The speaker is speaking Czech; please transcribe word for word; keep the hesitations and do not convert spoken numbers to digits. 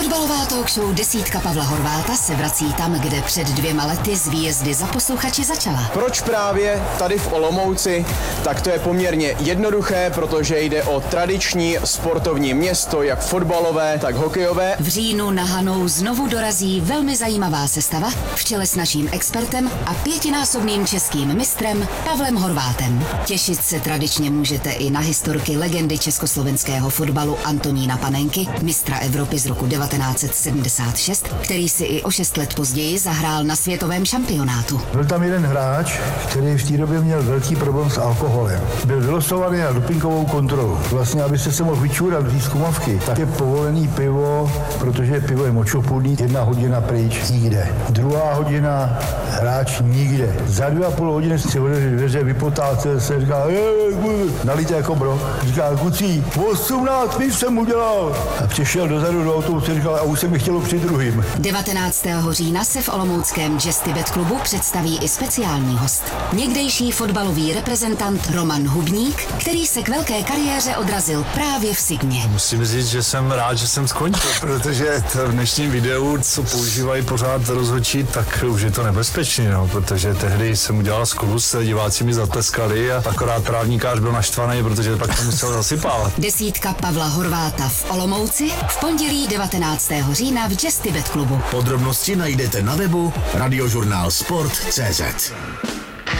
Fotbalová talk show Desítka Pavla Horváta se vrací tam, kde před dvěma lety z výjezdy za posluchači začala. Proč právě tady v Olomouci? Tak to je poměrně jednoduché, protože jde o tradiční sportovní město, jak fotbalové, tak hokejové. V říjnu na Hanou znovu dorazí velmi zajímavá sestava v čele s naším expertem a pětinásobným českým mistrem Pavlem Horvátem. Těšit se tradičně můžete i na historky legendy československého fotbalu Antonína Panenky, mistra Evropy z roku devatenáct set sedmdesát šest, který si i o šest let později zahrál na světovém šampionátu. Byl tam jeden hráč, který v té době měl velký problém s alkoholem. Byl vylosovaný na dopingovou kontrolu. Vlastně, abyste se mohl vyčůrat z zkumavky, tak je povolený pivo, protože pivo je močopudný, jedna hodina pryč, nikde. Druhá hodina, hráč nikde. Za dvě a půl hodiny si otevřel dveře, vypotácel se, říká, nalíte jako bro. Říká, kucí, osmnáct piv jsem udělal. A přišel dozadu do autobusu, říkal, a už se mi chtělo při druhým. devatenáctého října se v olomouckém Jazz Tibet klubu představí i speciální host. Někdejší fotbalový reprezentant Roman Hubník, který se k velké kariéře odrazil právě v Sigmě. Musím říct, že jsem rád, že jsem skončil, protože v dnešním videu, co používají pořád rozhodčí, tak už je to nebezpečný, no, protože tehdy jsem udělal skluz, diváci mi zatleskali a akorát právníkář byl naštvaný, protože pak to musel zasypávat. Desítka Pavla Horváta v Olomouci v pondělí devatenáctého října v Jazz Tibet klubu. Podrobnosti najdete na webu radiožurnál sport tečka cé zet.